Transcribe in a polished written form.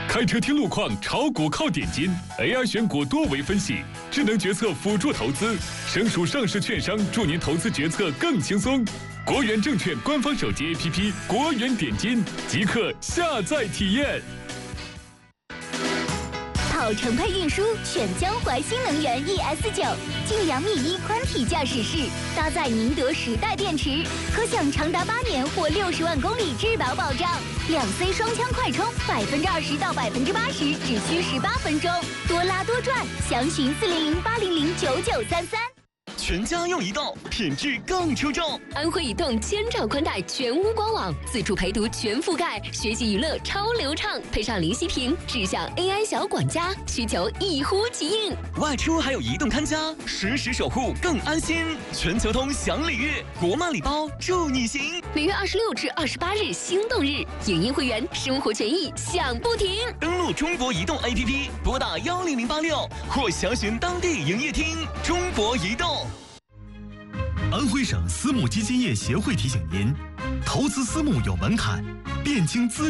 开车听路况，炒股靠点金 ，AI 选股多维分析，智能决策辅助投资，省属上市券商助您投资决策更轻松。国元证券官方手机 APP 国元点金，即刻下载体验。 跑程配运输选江淮新能源 ES9，劲2.1米宽体驾驶室，搭载宁德时代电池，可享长达8年或60万公里质保保障。2C 双枪快充，20%到80%只需18分钟，多拉多赚。详询400-800-9933。 全家用移动，品质更出众。 安徽移动千兆宽带全屋官网，自助陪读全覆盖，学习娱乐超流畅，配上林息屏智享 AI 小管家，需求一呼即应。 外出还有移动看家，实时守护更安心。全球通享礼遇，国漫礼包祝你行。 6月26至28日心动日，影音会员生活权益享不停。 登录中国移动 APP， 拨打10086或详询当地营业厅。中国移动。 安徽省私募基金业协会提醒您：投资私募有门槛，辨清资